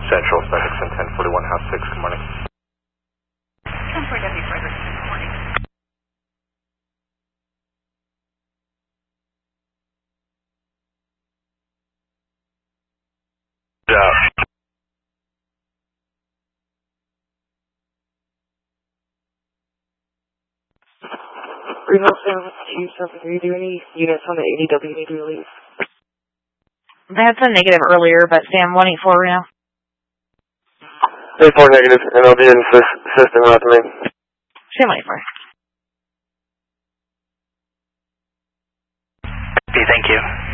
Central, Frederickson 1041, House 6, good morning. 1040W Frederickson, good morning. Yeah. Greenville 7273, do any units on the ADW need to be released? That's a negative earlier, but Sam 184 now. 84 negative, and I'll be in system with me. Sam 184. Thank you.